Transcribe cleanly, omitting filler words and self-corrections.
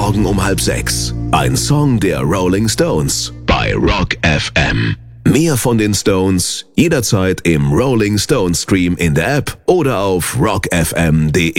Morgen um 5:30. Ein Song der Rolling Stones bei Rock FM. Mehr von den Stones jederzeit im Rolling Stones Stream in der App oder auf rockfm.de.